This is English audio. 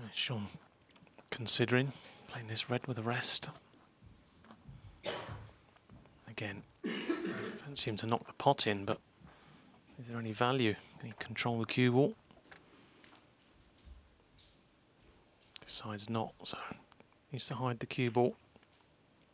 Sean considering playing this red with a rest. Again, fancy him to knock the pot in, but is there any value? Can he control the cue ball? Decides not, so needs to hide the cue ball.